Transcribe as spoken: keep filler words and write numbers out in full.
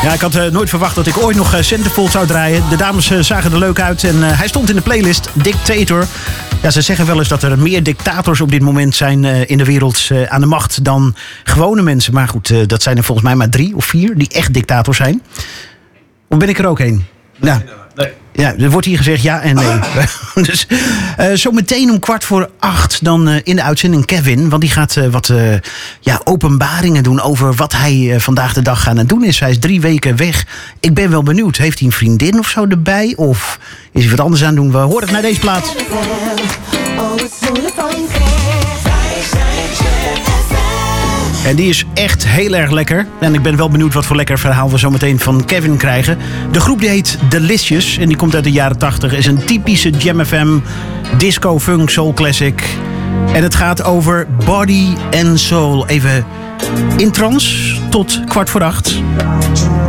Ja, ik had uh, nooit verwacht dat ik ooit nog uh, Centerfold zou draaien. De dames uh, zagen er leuk uit en uh, hij stond in de playlist Dictator. Ja, ze zeggen wel eens dat er meer dictators op dit moment zijn uh, in de wereld uh, aan de macht dan gewone mensen. Maar goed, uh, dat zijn er volgens mij maar drie of vier die echt dictators zijn. Of ben ik er ook een? Ja. Nee. Ja, er wordt hier gezegd ja en nee. Dus uh, zo meteen om kwart voor acht dan uh, in de uitzending Kevin. Want die gaat uh, wat uh, ja, openbaringen doen over wat hij uh, vandaag de dag aan het doen is. Hij is drie weken weg. Ik ben wel benieuwd. Heeft hij een vriendin of zo erbij? Of is hij wat anders aan het doen? We horen het naar deze plaats. En die is echt heel erg lekker. En ik ben wel benieuwd wat voor lekker verhaal we zo meteen van Kevin krijgen. De groep die heet Delicious. En die komt uit de jaren tachtig. Is een typische Jam F M disco funk soul classic. En het gaat over body and soul. Even in trance tot kwart voor acht.